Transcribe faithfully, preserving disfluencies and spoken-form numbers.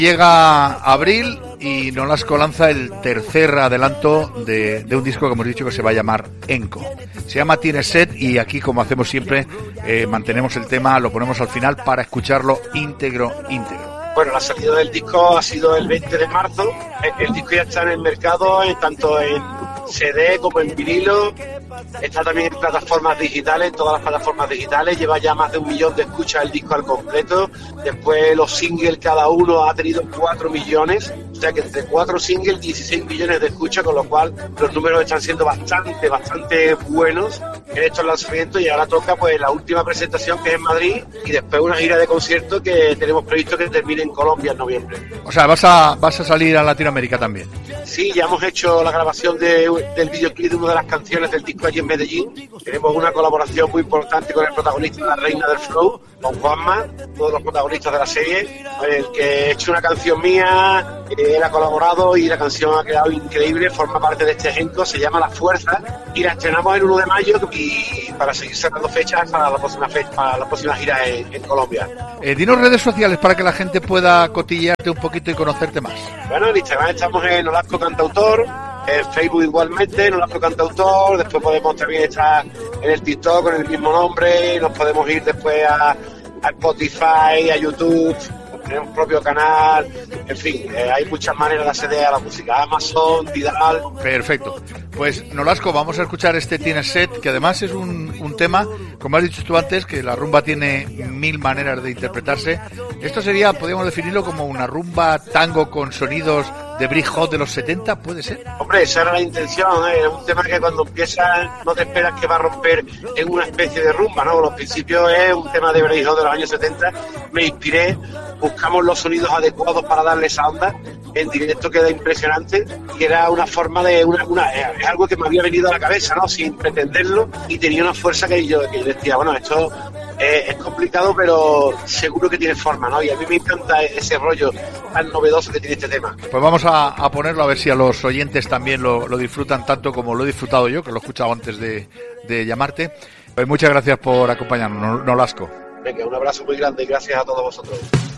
Llega abril y Nolasco lanza el tercer adelanto de, de un disco que hemos dicho que se va a llamar Enco. Se llama Tienes Sed y aquí, como hacemos siempre, eh, mantenemos el tema, lo ponemos al final para escucharlo íntegro, íntegro. Bueno, la salida del disco ha sido el veinte de marzo. El, el disco ya está en el mercado, en, tanto en C D como en vinilo. Está también en plataformas digitales, en todas las plataformas digitales. Lleva ya más de un millón de escuchas el disco al completo. Después los singles, cada uno ha tenido cuatro millones. O sea que entre cuatro singles, dieciséis millones de escuchas, con lo cual los números están siendo bastante, bastante buenos en estos lanzamientos. Y ahora toca pues la última presentación, que es en Madrid, y después una gira de conciertos que tenemos previsto que termine en Colombia en noviembre. O sea, vas a vas a salir a Latinoamérica también. Sí, ya hemos hecho la grabación de, del videoclip de una de las canciones del disco allí en Medellín. Tenemos una colaboración muy importante con el protagonista de La Reina del Flow, con Juanma, todos los protagonistas de la serie, el que ha hecho una canción mía, eh, él ha colaborado y la canción ha quedado increíble, forma parte de este elenco, se llama La Fuerza, y la estrenamos el uno de mayo y para seguir sacando fechas para la próxima fecha, para la próxima gira en, en Colombia. Eh, dinos redes sociales para que la gente pueda cotillearte un poquito y conocerte más. Bueno, en Instagram estamos en Nolasco Cantautor, en Facebook igualmente, Nolasco Cantautor, después podemos también estar en el TikTok con el mismo nombre, nos podemos ir después a, a Spotify, a YouTube, tenemos un propio canal, en fin, eh, hay muchas maneras de acceder a la música, Amazon, Tidal. Perfecto. Pues Nolasco, vamos a escuchar este Tienes Sed, que además es un, un tema, como has dicho tú antes, que la rumba tiene mil maneras de interpretarse. Esto sería, podríamos definirlo como una rumba tango con sonidos de Brick Hot de los setenta, ¿puede ser? Hombre, esa era la intención, ¿eh? Es un tema que cuando empieza no te esperas que va a romper en una especie de rumba, ¿no? Los principios es un tema de Brick Hot de los años setenta, me inspiré, buscamos los sonidos adecuados para darle esa onda, en directo queda impresionante y era una forma de, una, una es algo que me había venido a la cabeza, ¿no? Sin pretenderlo, y tenía una fuerza que yo, que yo decía, bueno, esto eh, es complicado, pero seguro que tiene forma, ¿no? Y a mí me encanta ese rollo tan novedoso que tiene este tema. Pues vamos a, a ponerlo a ver si a los oyentes también lo, lo disfrutan tanto como lo he disfrutado yo, que lo he escuchado antes de, de llamarte. Pues muchas gracias por acompañarnos, Nolasco. Venga, un abrazo muy grande y gracias a todos vosotros.